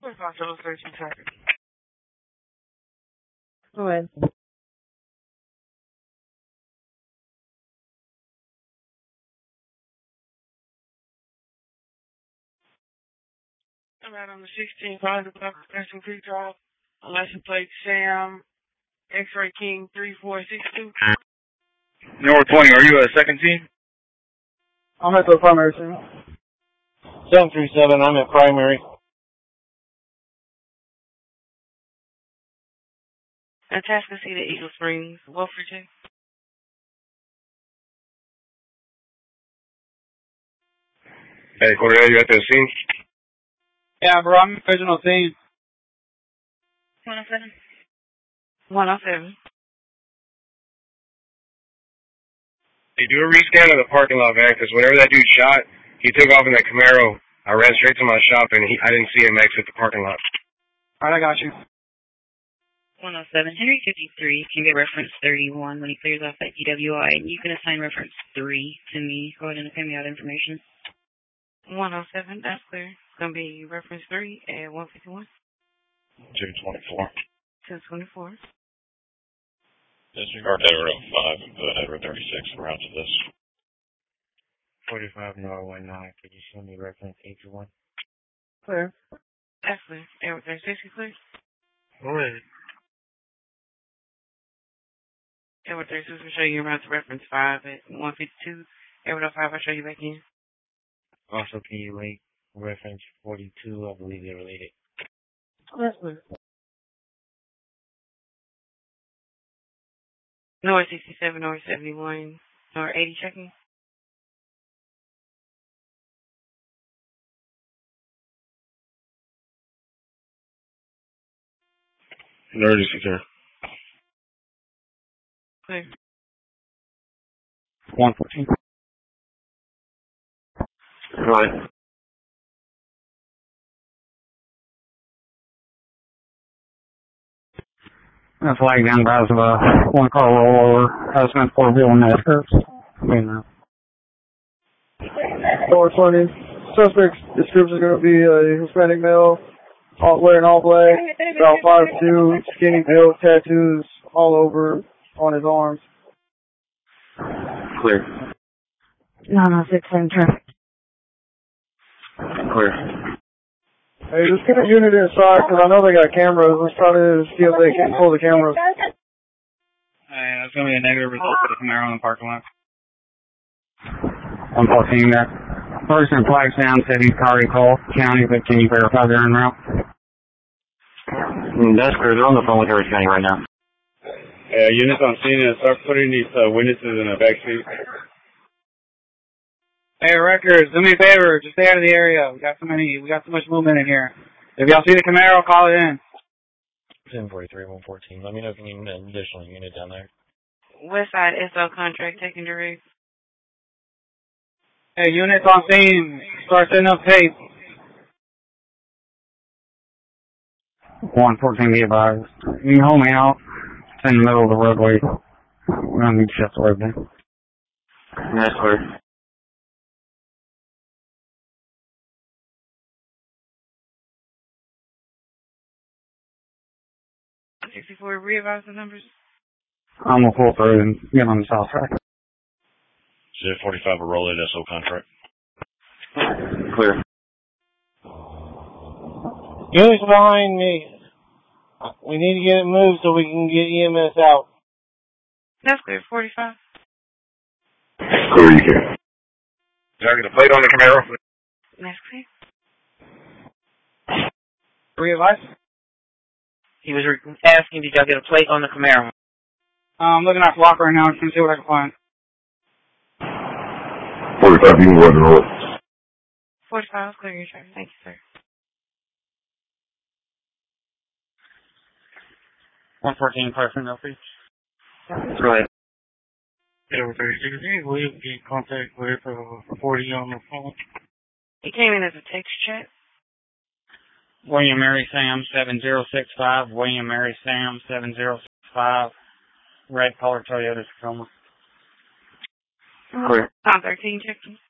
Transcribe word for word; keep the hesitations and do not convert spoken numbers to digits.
What's on Joe thirteen traffic? Go ahead. About on the sixteenth, five o'clock, Special Creek Drive, license plate Sam, X-Ray King three four six two. Number twenty, are you a second team? I'm at the primary team. seven three seven, I'm at primary. Atascocita, Eagle Springs, Wilford J. Hey, Cordell, you at the scene? Yeah, bro, I'm the original team. one oh seven. one oh seven. Hey, do a rescan of the parking lot, man, because whenever that dude shot, he took off in that Camaro. I ran straight to my shop, and he, I didn't see him exit the parking lot. All right, I got you. one oh seven, Henry fifty-three, can get reference thirty-one when he clears off that D W I, and you can assign reference three to me. Go ahead and send me out information. one oh seven, that's clear. It's going to be reference three at one fifty-one. two twenty-four. two twenty-four. Disregard Edward oh five and put Edward thirty-six around to this. forty-five Norway nine, could you send me reference eighty-one? Clear. That's clear. Edward thirty-six is clear. Go ahead. Edward thirty-six will show you around to reference five at one fifty-two. Edward oh five, I'll show you back in. Also, can you link reference forty-two? I believe they're related. That's clear. North sixty-seven, North seventy-one, North eighty checking. Emergency, sir. Clear. one fourteen. Right. That's flag down by the one car rollover. That's meant for vehicle net. four twenty. Suspect's description is going to be a Hispanic male, all wearing all black, about five two, skinny build, tattoos all over on his arms. Clear. nine oh six, same traffic. Clear. Hey, just get a unit inside, because I know they got cameras. Let's try to see if they can pull the cameras. Hey, that's going to be a negative result for the Camaro in the parking lot. one fourteen, that person in flag sound said he's already called county, but can you verify they're en route? Mm, that's clear. They're on the phone with Harris County right now. Yeah, units on scene and start putting these uh, witnesses in the back seat. Hey, Records, do me a favor. Just stay out of the area. We got so many, we got so much movement in here. If y'all see the Camaro, call it in. ten forty-three, one fourteen. Let me know if you need an additional unit down there. Westside S O contract taking direct. Hey, units on scene. Start setting up tape. one fourteen, be advised. You can hold me out. It's in the middle of the roadway. We don't need to shut the road down. That's clear. sixty-four, re-advise the numbers. I'm going to pull through and get on the south track. Z forty-five, a roll-in S O contract. Clear. Units behind me. We need to get it moved so we can get E M S out. That's clear, forty-five. Clear, you can. Did I get a plate on the Camaro? That's clear. Re-advise? He was re- asking, did y'all get a plate on the Camaro? I'm looking at block right now. I'm trying to see what I can find. forty-five, you can go ahead and roll it. forty-five, I'll clear your traffic. Thank you, sir. one fourteen, clear from no fees. Right. Edward thirty-six, will you get in contact with uh, forty on the phone? He came in as a text chat. William Mary Sam seven zero six five, William Mary Sam seven zero six five, red color Toyota Tacoma. Clear. Tom thirteen checking.